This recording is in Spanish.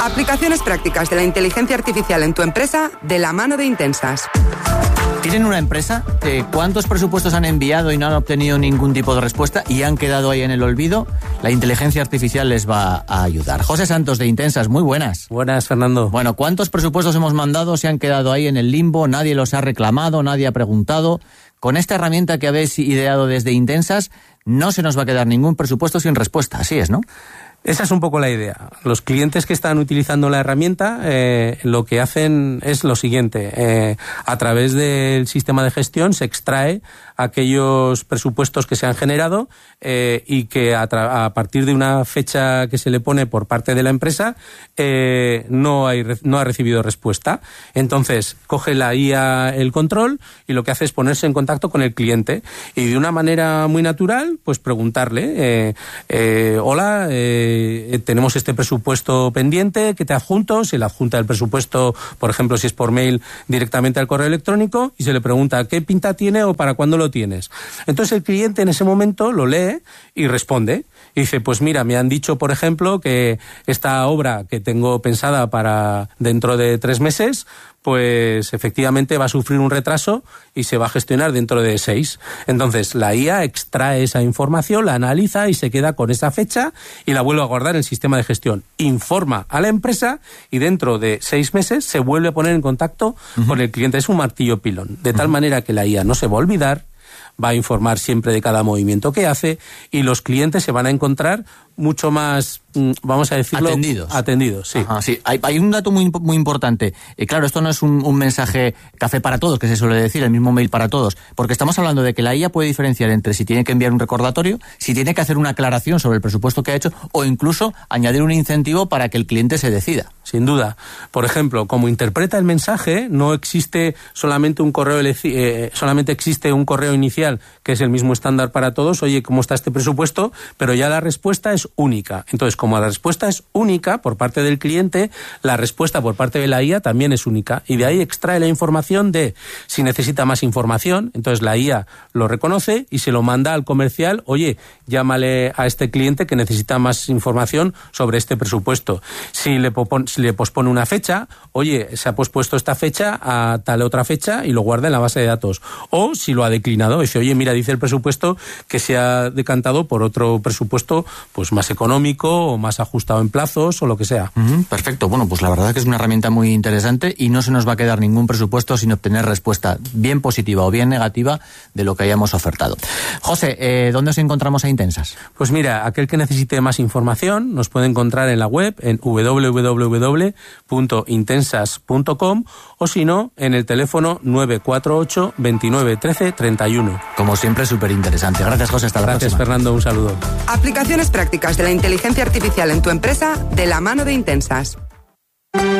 Aplicaciones prácticas de la inteligencia artificial en tu empresa de la mano de Intensas. ¿Tienen una empresa? ¿Cuántos presupuestos han enviado y no han obtenido ningún tipo de respuesta y han quedado ahí en el olvido? La inteligencia artificial les va a ayudar. José Santos de Intensas, muy buenas. Buenas, Fernando. Bueno, ¿cuántos presupuestos hemos mandado? Se han quedado ahí en el limbo, nadie los ha reclamado, nadie ha preguntado. Con esta herramienta que habéis ideado desde Intensas, no se nos va a quedar ningún presupuesto sin respuesta. Así es, ¿no? Esa es un poco la idea. Los clientes que están utilizando la herramienta lo que hacen es lo siguiente. A través del sistema de gestión se extrae aquellos presupuestos que se han generado y que a partir de una fecha que se le pone por parte de la empresa no ha recibido respuesta. Entonces coge la IA el control y lo que hace es ponerse en contacto con el cliente y de una manera muy natural pues preguntarle hola, tenemos este presupuesto pendiente, que te adjunto, se le adjunta el presupuesto, por ejemplo, si es por mail, directamente al correo electrónico y se le pregunta qué pinta tiene o para cuándo lo tienes. Entonces el cliente en ese momento lo lee y responde. Y dice, pues mira, me han dicho, por ejemplo, que esta obra que tengo pensada para dentro de 3 meses, pues efectivamente va a sufrir un retraso y se va a gestionar dentro de 6. Entonces la IA extrae esa información, la analiza y se queda con esa fecha y la vuelve a guardar en el sistema de gestión. Informa a la empresa y dentro de 6 meses se vuelve a poner en contacto con el cliente. Es un martillo pilón, de tal manera que la IA no se va a olvidar, va a informar siempre de cada movimiento que hace y los clientes se van a encontrar mucho más, vamos a decirlo... Atendidos, sí. Ajá, sí. Hay un dato muy importante. Claro, esto no es un mensaje café para todos, que se suele decir, el mismo mail para todos, porque estamos hablando de que la IA puede diferenciar entre si tiene que enviar un recordatorio, si tiene que hacer una aclaración sobre el presupuesto que ha hecho, o incluso añadir un incentivo para que el cliente se decida. Sin duda. Por ejemplo, como interpreta el mensaje, no existe solamente un correo, solamente existe un correo inicial, que es el mismo estándar para todos, oye, ¿cómo está este presupuesto? Pero ya la respuesta es única. Entonces, como la respuesta es única por parte del cliente, la respuesta por parte de la IA también es única. Y de ahí extrae la información de si necesita más información, entonces la IA lo reconoce y se lo manda al comercial, oye, llámale a este cliente que necesita más información sobre este presupuesto. Si le pospone una fecha, oye, se ha pospuesto esta fecha a tal otra fecha y lo guarda en la base de datos. O si lo ha declinado, dice, oye, mira, dice el presupuesto que se ha decantado por otro presupuesto pues más económico o más ajustado en plazos o lo que sea. Perfecto. Bueno, pues la verdad es que es una herramienta muy interesante y no se nos va a quedar ningún presupuesto sin obtener respuesta bien positiva o bien negativa de lo que hayamos ofertado. José, ¿dónde os encontramos a Intensas? Pues mira, aquel que necesite más información nos puede encontrar en la web en www.intensas.com o si no, en el teléfono 948 29 13 31. Como siempre, súper interesante. Gracias, José. Hasta la próxima. Gracias, Fernando. Un saludo. Aplicaciones prácticas de la inteligencia artificial en tu empresa de la mano de Intensas.